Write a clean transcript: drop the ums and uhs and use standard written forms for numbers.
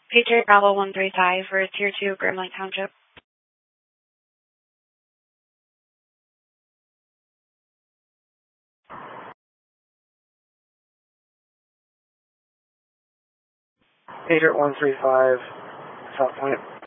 Patriot Bravo 135 for Tier 2, Grimley Township. Patriot 135, South Point.